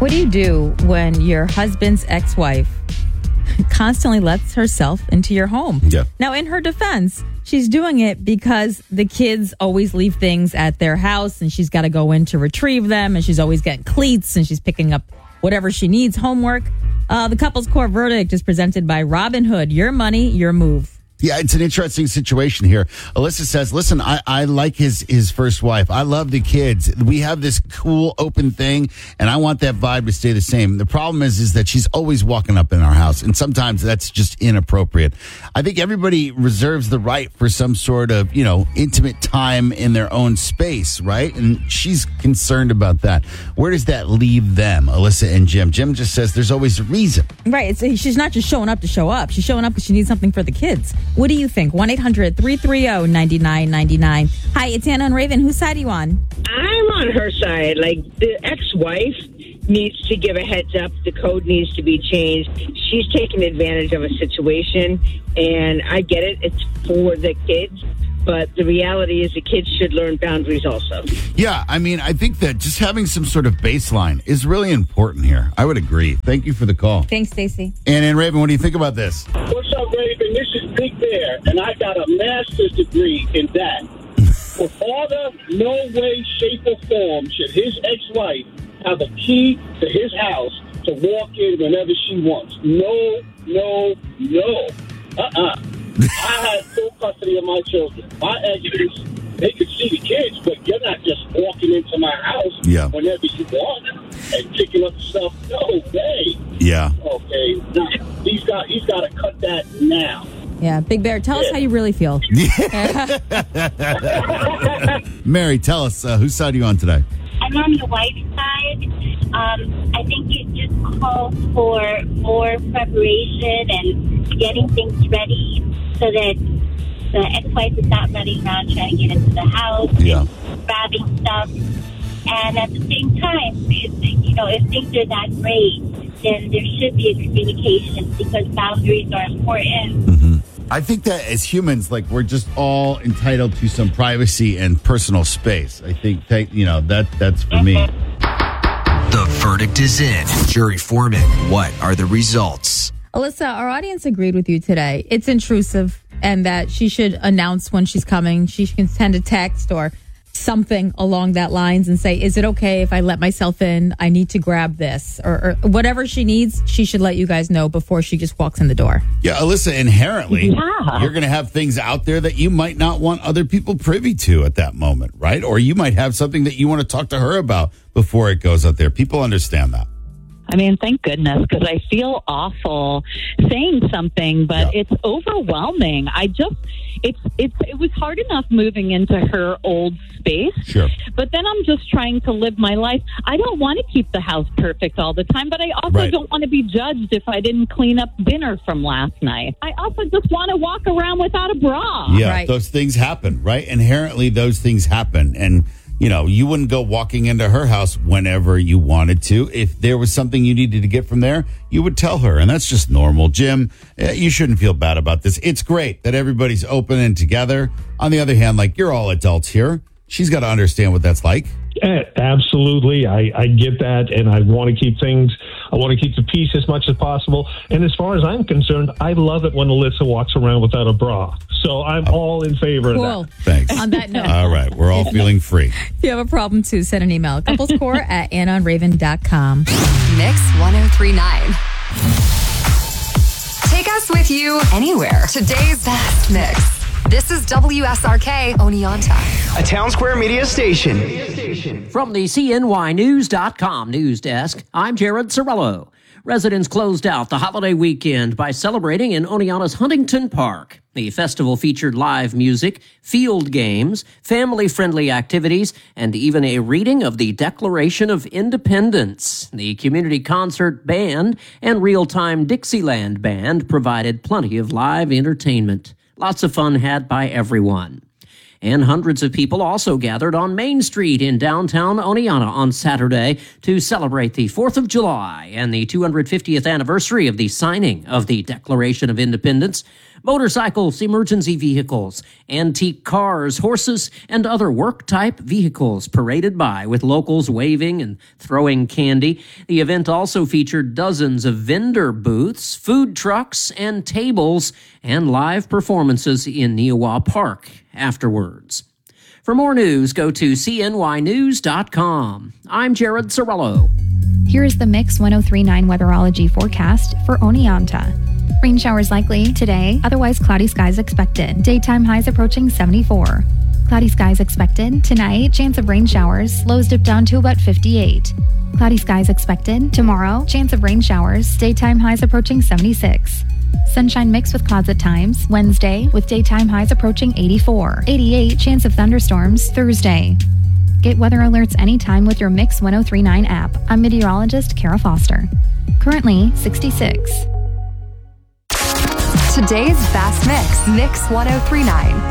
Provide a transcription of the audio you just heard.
What do you do when your husband's ex-wife constantly lets herself into your home? Yeah. Now, in her defense, she's doing it because the kids always leave things at their house and she's got to go in to retrieve them, and she's always getting cleats and she's picking up whatever she needs, homework. The couple's court verdict is presented by Robinhood. Your money, your move. Yeah, it's an interesting situation here. Alyssa says, listen, I like his first wife. I love the kids. We have this cool open thing, and I want that vibe to stay the same. The problem is that she's always walking up in our house, and sometimes that's just inappropriate. I think everybody reserves the right for some sort of, intimate time in their own space, right? And she's concerned about that. Where does that leave them, Alyssa and Jim? Jim just says there's always a reason. Right. She's not just showing up to show up. She's showing up because she needs something for the kids. What do you think? 1-800-330-9999. Hi, it's Anna and Raven. Whose side are you on? I'm on her side. Like, the ex-wife needs to give a heads up. The code needs to be changed. She's taking advantage of a situation, and I get it. It's for the kids. But the reality is the kids should learn boundaries also. Yeah, I mean, I think that just having some sort of baseline is really important here. I would agree. Thank you for the call. Thanks, Stacey. And Raven, what do you think about this? What's up, Raven? This is Big Bear, and I got a master's degree in that. For father, no way, shape, or form should his ex-wife have a key to his house to walk in whenever she wants. No. I had full custody of my children. My exes, they could see the kids, but you're not just walking into my house whenever you want and picking up stuff. No way. Yeah. Okay. Nah, he's got to cut that now. Yeah, Big Bear, tell us how you really feel. Mary, tell us, whose side are you on today? I'm on the wife's side. I think it just calls for more preparation and getting things ready so that the ex-wife is not running around trying to get into the house and grabbing stuff. And at the same time, if things are that great, then there should be a communication because boundaries are important. Mm-hmm. I think that as humans, we're just all entitled to some privacy and personal space. I think that's for me. The verdict is in. Jury foreman, what are the results? Alyssa, our audience agreed with you today. It's intrusive and that she should announce when she's coming. She can send a text or something along that lines and say, is it okay if I let myself in? I need to grab this or whatever she needs. She should let you guys know before she just walks in the door. Yeah, Alyssa, inherently, you're going to have things out there that you might not want other people privy to at that moment, right? Or you might have something that you want to talk to her about before it goes out there. People understand that. I mean, thank goodness, because I feel awful saying something, but it's overwhelming. It was hard enough moving into her old space. Sure. But then I'm just trying to live my life. I don't want to keep the house perfect all the time, but I also don't want to be judged if I didn't clean up dinner from last night. I also just want to walk around without a bra. Yeah, those things happen, right? Inherently, those things happen. And you wouldn't go walking into her house whenever you wanted to. If there was something you needed to get from there, you would tell her. And that's just normal. Jim, you shouldn't feel bad about this. It's great that everybody's open and together. On the other hand, you're all adults here. She's got to understand what that's like. Absolutely. I get that. And I want to keep the peace as much as possible. And as far as I'm concerned, I love it when Alyssa walks around without a bra. So I'm all in favor of that. Thanks. On that note. All right. We're all feeling free. If you have a problem, too, send an email. couplescore@AnnaandRaven.com. Mix 1039. Take us with you anywhere. Today's best mix. This is WSRK Oneonta, a Town Square Media station. From the CNYnews.com news desk, I'm Jared Sorello. Residents closed out the holiday weekend by celebrating in Oneonta's Huntington Park. The festival featured live music, field games, family-friendly activities, and even a reading of the Declaration of Independence. The community concert band and real-time Dixieland band provided plenty of live entertainment. Lots of fun had by everyone. And hundreds of people also gathered on Main Street in downtown Oneonta on Saturday to celebrate the 4th of July and the 250th anniversary of the signing of the Declaration of Independence. motorcycles, emergency vehicles, antique cars, horses, and other work-type vehicles paraded by with locals waving and throwing candy. The event also featured dozens of vendor booths, food trucks, and tables, and live performances in Neowah Park afterwards. For more news, go to cnynews.com. I'm Jared Sorello. Here's the Mix 1039 weatherology forecast for Oneonta. Rain showers likely today, otherwise cloudy skies expected. Daytime highs approaching 74. Cloudy skies expected tonight, chance of rain showers, lows dip down to about 58. Cloudy skies expected tomorrow, chance of rain showers, daytime highs approaching 76. Sunshine mixed with clouds at times, Wednesday, with daytime highs approaching 84. 88, chance of thunderstorms, Thursday. Get weather alerts anytime with your Mix 1039 app. I'm meteorologist Kara Foster. Currently, 66. Today's Fast Mix, Mix 1039.